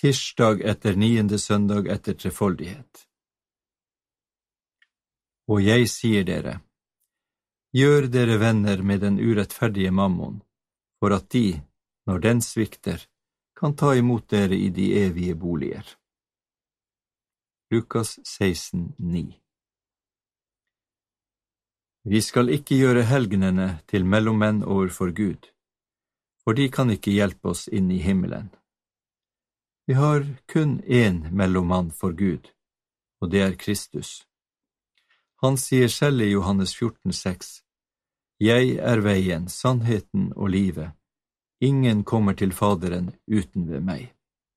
Tirsdag etter 9. søndag etter trefoldighet. Og jeg sier dere, gjør dere venner med den urettferdige mammon, for at de, når den svikter, kan ta imot dere i de evige boliger. Lukas 16:9. Vi skal ikke gjøre helgenene til mellommenn overfor Gud, for de kan ikke hjelpe oss inn i himmelen. Vi har kun én mellommann for Gud, og det er Kristus. Han sier selv i Johannes 14:6, «Jeg er veien, sannheten og livet. Ingen kommer til Faderen uten ved meg.»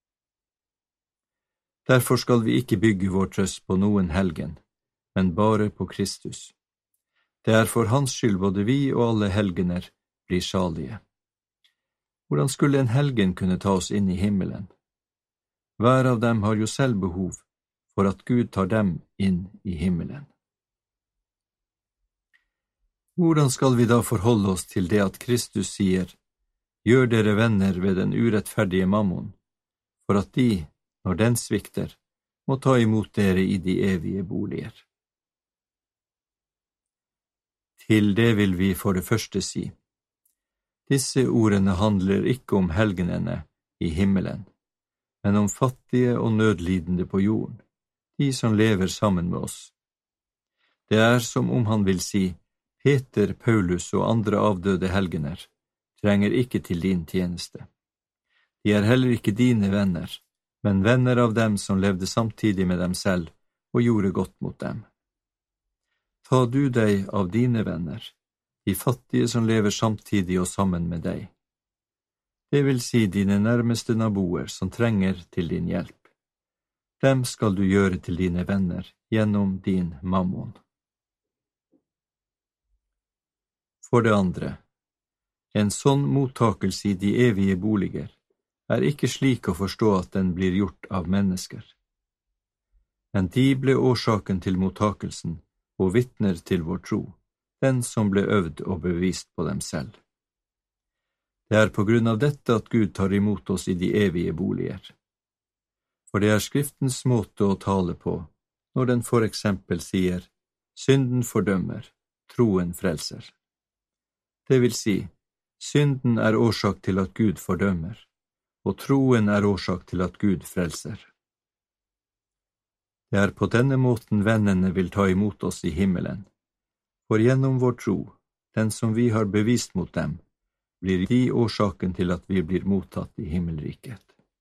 Derfor skal vi ikke bygge vår trøst på noen helgen, men bare på Kristus. Det er for hans skyld både vi og alle helgener blir salige. Hvordan skulle en helgen kunne ta oss inn i himmelen? Hver av dem har jo selv behov for at Gud tar dem inn i himmelen. Hvordan skal vi da forholde oss til det at Kristus sier, «Gjør dere venner ved den urettferdige mammon, for at de, når den svikter, må ta imot dere i de evige boliger.» Til det vil vi for det første si, disse ordene handler ikke om helgenene i himmelen, men om fattige og nødlidende på jorden, de som lever sammen med oss. Det er som om han vil si, Peter, Paulus og andre avdøde helgener trenger ikke til din tjeneste. De er heller ikke dine venner, men venner av dem som levde samtidig med dem selv og gjorde godt mot dem. Ta du deg av dine venner, de fattige som lever samtidig og sammen med deg. Det vil si dine nærmeste naboer som trenger til din hjelp. Dem skal du gjøre til dine venner gjennom din mammon. For det andre, en sånn mottakelse i de evige boliger er ikke slik å forstå at den blir gjort av mennesker. Men de ble årsaken til mottakelsen og vitner til vår tro, den som ble øvd og bevist på dem selv. Det er på grunn av dette at Gud tar imot oss i de evige boliger. For det er Skriftens måte å tale på, når den for eksempel sier, synden fordømmer, troen frelser. Det vil si, synden er årsak til at Gud fordømmer, og troen er årsak til at Gud frelser. Det er på denne måten vennene vil ta imot oss i himmelen, for gjennom vår tro, den som vi har bevist mot dem, blir de årsaken til at vi blir mottatt i himmelriket.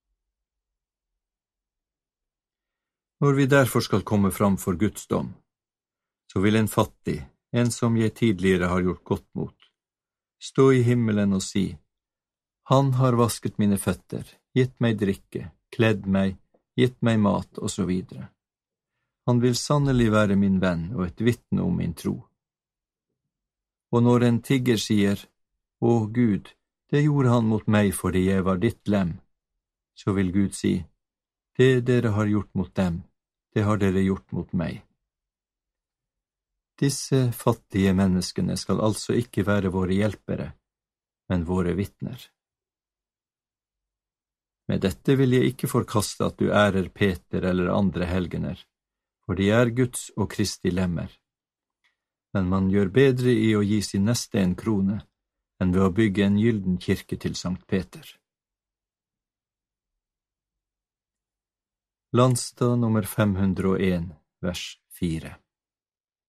Når vi derfor skal komme fram for Guds dom, så vil en fattig, en som jeg tidligere har gjort godt mot, stå i himmelen og si, «Han har vasket mine føtter, gitt meg drikke, kledd meg, gitt meg mat, og så videre. Han vil sannelig være min venn og et vitne om min tro.» Og når en tigger sier, «Å Gud, det gjorde han mot meg fordi jeg var ditt lem», så vil Gud si, «Det dere har gjort mot dem, det har dere gjort mot meg.» Disse fattige menneskene skal altså ikke være våre hjelpere, men våre vitner. Med dette vil jeg ikke forkaste at du ærer Peter eller andre helgener, for de er Guds og Kristi lemmer. Men man gjør bedre i å gi sin neste en krone, enn ved å bygge en gylden kirke til Sankt Peter. Landstad nummer 501, vers 4.